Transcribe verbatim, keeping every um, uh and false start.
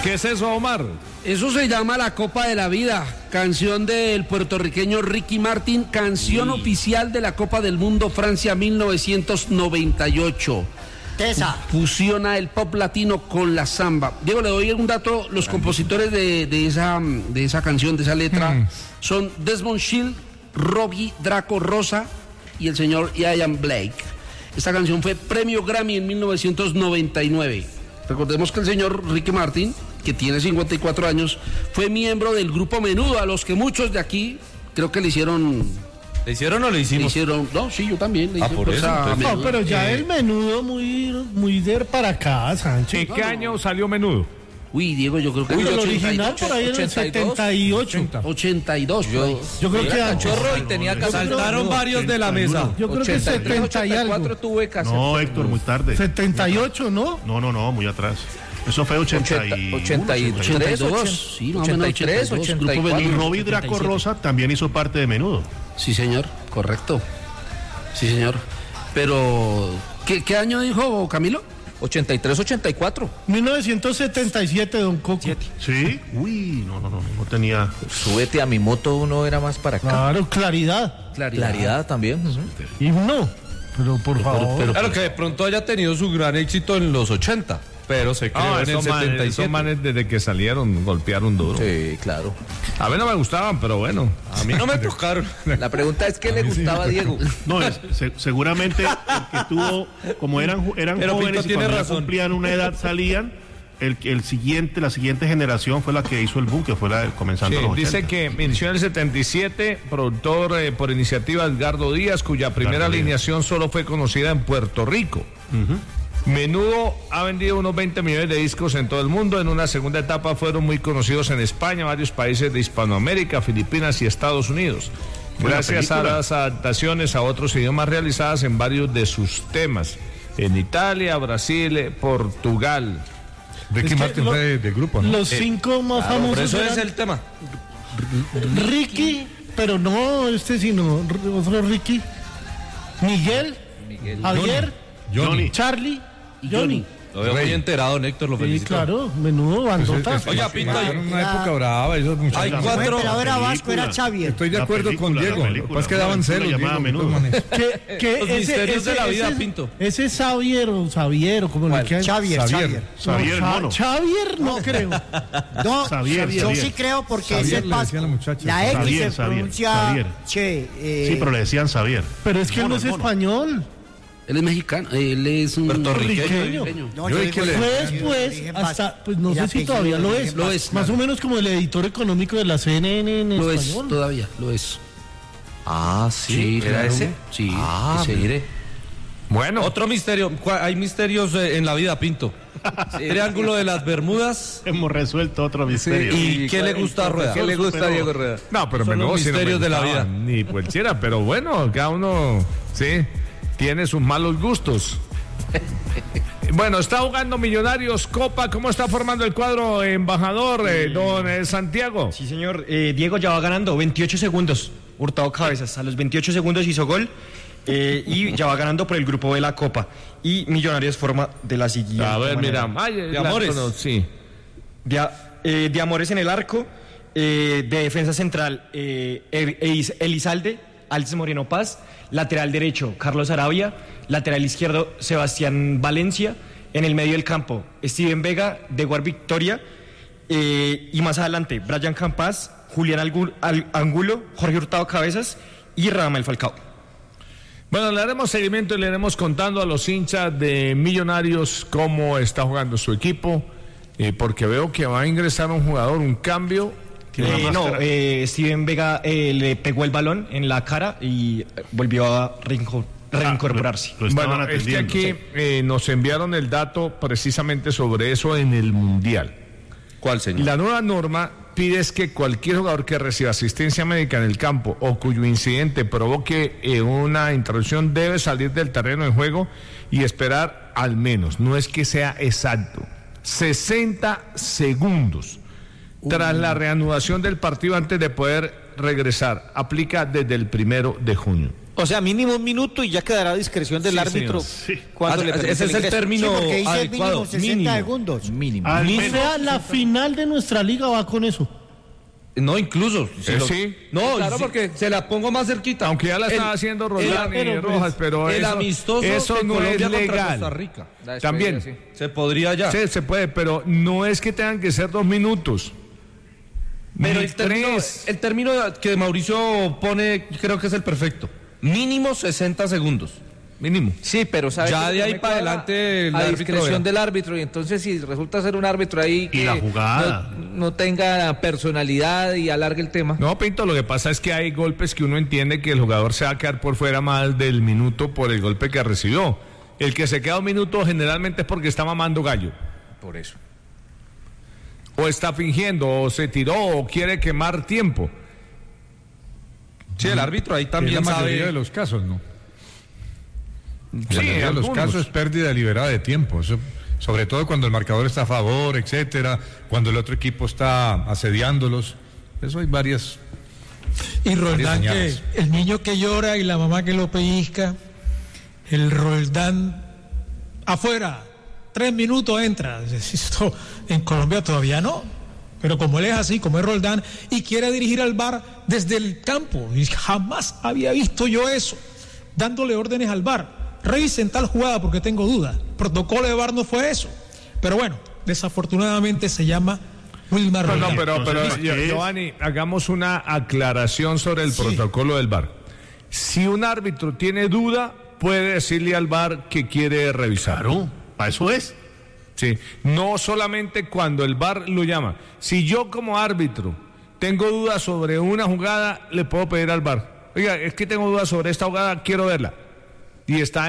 ¿Qué es eso, Omar? Eso se llama la Copa de la Vida, canción del puertorriqueño Ricky Martin, canción Uy. oficial de la Copa del Mundo Francia mil novecientos noventa y ocho. Tesa. Fusiona el pop latino con la samba. Diego, le doy un dato, los compositores de, de, esa, de esa canción, de esa letra, mm. son Desmond Shield, Robbie Draco Rosa y el señor Ian Blake. Esta canción fue premio Grammy en mil novecientos noventa y nueve. Recordemos que el señor Ricky Martin, que tiene cincuenta y cuatro años, fue miembro del grupo Menudo, a los que muchos de aquí creo que le hicieron... ¿Le hicieron o le hicimos? Le hicieron, no, sí, yo también. Le ah, por eso. No, pero ya eh. el Menudo muy, muy de para acá, Sánchez. ¿En qué año salió Menudo? Uy, Diego, yo creo que... Uy, el original por ahí en el setenta y ocho. ochenta y dos. Yo, yo creo que antes. Chorro y tenía que saltaron varios de la mesa. Yo creo que setenta y algo. Tuve que hacer. No, Héctor, muy tarde. setenta y ocho, ¿no? No, no, no, muy atrás. Eso fue ochenta y uno, ochenta y dos, sí, no, ochenta y tres, ochenta y cuatro. Y Robbie Draco Rosa también hizo parte de Menudo. Sí, señor, correcto. Sí, señor. Pero, ¿qué, qué año dijo Camilo? ochenta y tres, ochenta y cuatro. mil novecientos setenta y siete, don Coco. ¿Siete? ¿Sí? Uy, no, no, no, no tenía... Súbete a mi moto, uno era más para acá. Claro, claridad. Claridad, claridad también. Uh-huh. Y no, pero por pero, favor. Pero, pero, claro que de pronto haya tenido su gran éxito en los ochenta, pero se creó ah, en el setenta y siete. Esos manes desde que salieron golpearon duro. Sí, claro. A mí no me gustaban, pero bueno. A mí no me tocaron. La pregunta es ¿qué le gustaba a Diego? No, es, se, seguramente el que tuvo, como eran, eran pero jóvenes Pinto y cuando razón. cumplían una edad salían, el, el siguiente, la siguiente generación fue la que hizo el boom, que fue la comenzando sí, los ochenta. Dice que inició en el setenta y siete, productor eh, por iniciativa Edgardo Díaz, cuya primera Edgardo alineación Díaz. solo fue conocida en Puerto Rico. Uh-huh. Menudo ha vendido unos veinte millones de discos en todo el mundo. En una segunda etapa fueron muy conocidos en España, varios países de Hispanoamérica, Filipinas y Estados Unidos. Gracias a las adaptaciones a otros idiomas realizadas en varios de sus temas. En Italia, Brasil, Portugal. Ricky Martin fue de, de grupo, ¿no? Los cinco eh, más claro, famosos. Por eso eran es el tema. Ricky, pero no este sino otro Ricky. Miguel, Miguel. Javier, Johnny, Johnny. Charlie y Johnny. Johnny. Lo veo muy enterado, Néctor, lo felicito. Sí, claro, menudo bandota. Pues, Oiga, Pinto, en una época brava, esos muchachos. Hay cuatro. El era Vasco, era Xavier. Estoy de acuerdo película, con Diego. Lo que pasa es que daban celos. ¿Qué, qué, Los ese, misterios ese, de la vida, ese, Pinto. Ese es Xavier o Xavier o como le quieran. Xavier, Xavier. Xavier, no, mono. Xavier no creo. No, Xavier, yo Xavier. sí creo porque Xavier es el le Vasco. decían a la muchacha. La X Xavier, se Xavier, pronuncia Xavier. che. Eh, Sí, pero le decían Xavier. Pero es que él Mono, no es mono. español. Él es mexicano, él es un puertorriqueño. No, Yo yo vi que digo le- Fue el- después, el- hasta, pues no el sé si apellido todavía lo de es. Lo es, Más claro. o menos como el editor económico de la C N N en Lo es, español. todavía, lo es. Ah, sí, ¿era claro. ese? Sí, Ah, ese. mire. Bueno, Otro misterio. ¿Cuál- Hay misterios eh, en la vida, Pinto. Triángulo de las Bermudas. Hemos resuelto otro misterio. ¿Y qué le gusta a Rueda? ¿Qué le gusta a Diego Rueda? no, pero Son Menudo los sí no me misterios de la gustaba, vida. ni cualquiera, pero bueno, cada uno, sí, tiene sus malos gustos. Bueno, está jugando Millonarios Copa. ¿Cómo está formando el cuadro, embajador, eh, don eh, Santiago? Sí, señor. Eh, Diego ya va ganando veintiocho segundos. Hurtado Cabezas. A los veintiocho segundos hizo gol. Eh, y ya va ganando por el grupo de la Copa. Y Millonarios forma de la siguiente A ver, manera. mira. Ay, De la- Amores. no, sí. De, a- eh, de Amores en el arco. Eh, de defensa central, eh, Elis- Elizalde, Alces Moreno Paz. Lateral derecho, Carlos Arabia. Lateral izquierdo, Sebastián Valencia. En el medio del campo, Steven Vega, Deguar Victoria. Eh, y más adelante, Brian Campas, Julián Algu- Al- Angulo, Jorge Hurtado Cabezas y Radamel Falcao. Bueno, le haremos seguimiento y le haremos contando a los hinchas de Millonarios cómo está jugando su equipo, eh, porque veo que va a ingresar un jugador, un cambio. Eh, no, eh, Steven Vega eh, le pegó el balón en la cara y eh, volvió a reinco- reincorporarse. Lo estaban Bueno, es que atendiendo. aquí eh, nos enviaron el dato precisamente sobre eso en el Mundial. ¿Cuál, señor? La nueva norma pide es que cualquier jugador que reciba asistencia médica en el campo o cuyo incidente provoque eh, una interrupción debe salir del terreno de juego y esperar al menos, no es que sea exacto, sesenta segundos tras la reanudación del partido antes de poder regresar. Aplica desde el primero de junio. O sea, mínimo un minuto y ya quedará a discreción del Sí, árbitro señor. Sí. cuando Ah, le permite ese es el ingreso. término Sí, porque dice adecuado. mínimo sesenta mínimo. segundos. Mínimo. Al O menos- sea, la final de nuestra liga va con eso. No, incluso. si Eh, lo- sí. No, Claro, si- porque- se la pongo más cerquita. Aunque ya la El- está haciendo el- Roldán y pero, pues, Rojas, pero el eso, amistoso eso de no Colombia es contra legal. Costa Rica. La despedida, También. sí. Se podría ya. Sí, se puede, pero no es que tengan que ser dos minutos. Pero Ni el término, tres. el término que Mauricio pone, creo que es el perfecto. Mínimo sesenta segundos. Mínimo. Sí, pero ¿sabes Ya qué? de No ahí me para cuadra adelante el a árbitro discreción verá. del árbitro, y entonces si resulta ser un árbitro ahí que la jugada. No, no tenga personalidad y alargue el tema. No, Pinto, lo que pasa es que hay golpes que uno entiende que el jugador se va a quedar por fuera más del minuto por el golpe que recibió. El que se queda un minuto generalmente es porque está mamando gallo. Por eso. O está fingiendo, o se tiró, o quiere quemar tiempo. Sí, el árbitro ahí En también la mayoría sabe. de los casos, ¿no? En Sí, la mayoría de los algunos. casos es pérdida deliberada de tiempo. Eso, sobre todo cuando el marcador está a favor, etcétera, cuando el otro equipo está asediándolos. Eso hay varias. Y Roldán, que señales. el niño que llora y la mamá que lo pellizca, el Roldán afuera, tres minutos entra. Esto en Colombia todavía no. Pero como él es así, como es Roldán, y quiere dirigir al V A R desde el campo, y jamás había visto yo eso, dándole órdenes al V A R. Revisen tal jugada porque tengo dudas. Protocolo de V A R no fue eso. Pero bueno, desafortunadamente se llama Wilmar No, no, Roldán. pero, pero Entonces, Gio- ¿qué es? Giovanni, hagamos una aclaración sobre el protocolo del V A R. Si un árbitro tiene duda, puede decirle al V A R que quiere revisar. Claro, para eso es. Sí, no solamente cuando el V A R lo llama. Si yo como árbitro tengo dudas sobre una jugada, le puedo pedir al V A R. Oiga, es que tengo dudas sobre esta jugada, quiero verla. Y está